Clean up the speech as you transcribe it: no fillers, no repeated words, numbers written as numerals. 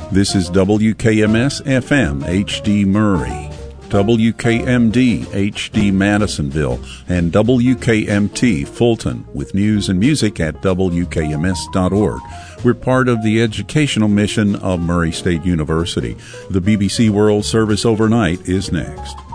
This is WKMS FM HD Murray, WKMD HD Madisonville, and WKMT Fulton, with news and music at WKMS.org. We're part of the educational mission of Murray State University. The BBC World Service Overnight is next.